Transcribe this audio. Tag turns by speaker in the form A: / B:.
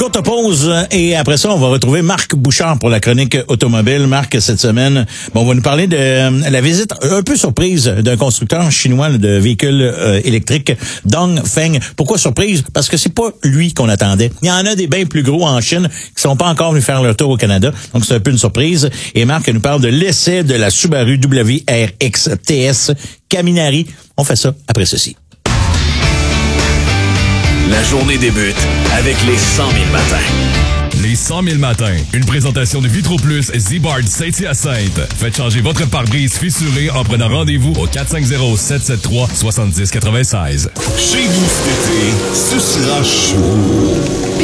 A: Courte pause et après ça, on va retrouver Marc Bouchard pour la chronique automobile. Marc, cette semaine, on va nous parler de la visite un peu surprise d'un constructeur chinois de véhicules électriques, Dongfeng. Pourquoi surprise? Parce que c'est pas lui qu'on attendait. Il y en a des bien plus gros en Chine qui sont pas encore venus faire leur tour au Canada. Donc, c'est un peu une surprise. Et Marc nous parle de l'essai de la Subaru WRX TS Caminari. On fait ça après ceci.
B: La journée débute avec les 100 000 matins.
C: Les 100 000 matins. Une présentation de Vitro Plus Z-Bard Saint-Hyacinthe. Faites changer votre pare-brise fissuré en prenant rendez-vous au 450-773-7096.
D: Chez vous cet été, ce sera chaud.